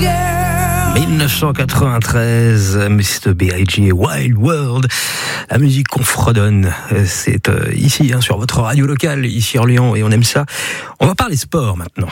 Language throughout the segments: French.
1993, Mr. B.I.G. et Wild World, la musique qu'on fredonne, c'est ici, sur votre radio locale, ici à Orléans, et on aime ça. On va parler sport maintenant.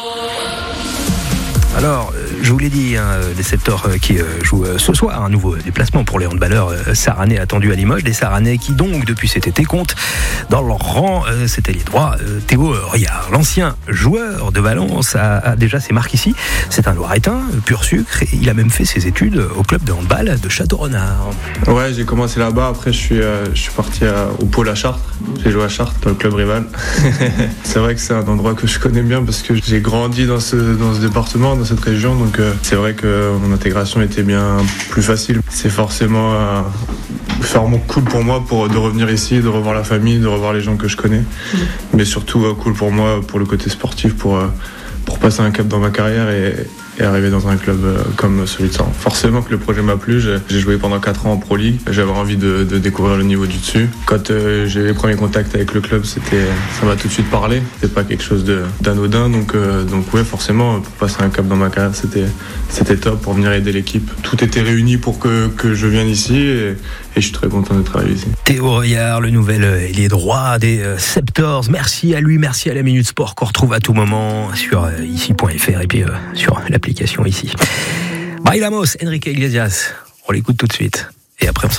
Alors, je vous l'ai dit, les Septors qui jouent ce soir un nouveau déplacement pour les handballeurs saranais attendus à Limoges. Des Saranais qui donc, depuis cet été, comptent dans leur rang cet ailier droit, Théo Royard. L'ancien joueur de Valence a déjà ses marques ici. C'est un Loiretain, pur sucre, et il a même fait ses études au club de handball de Château-Renard. Ouais, j'ai commencé là-bas, après je suis parti au pôle à Chartres. J'ai joué à Chartres, dans le club rival. C'est vrai que c'est un endroit que je connais bien parce que j'ai grandi dans ce département, dans cette région, donc c'est vrai que mon intégration était bien plus facile. C'est forcément vraiment cool pour moi de revenir ici, de revoir la famille, de revoir les gens que je connais, mais surtout cool pour moi pour le côté sportif, pour passer un cap dans ma carrière et arriver dans un club comme celui de Saran. Forcément que le projet m'a plu, j'ai joué pendant 4 ans en Pro League, j'avais envie de découvrir le niveau du dessus. Quand j'ai eu les premiers contacts avec le club, ça m'a tout de suite parlé, c'était pas quelque chose d'anodin, donc ouais, forcément pour passer un cap dans ma carrière, c'était top pour venir aider l'équipe. Tout était réuni pour que je vienne ici et je suis très content d'être arrivé ici. Théo Royard, le nouvel ailier droit des Septors. Merci à lui, merci à la Minute Sport qu'on retrouve à tout moment sur ici.fr et puis sur l'application ici. Bailamos, Enrique Iglesias. On l'écoute tout de suite. Et après, on se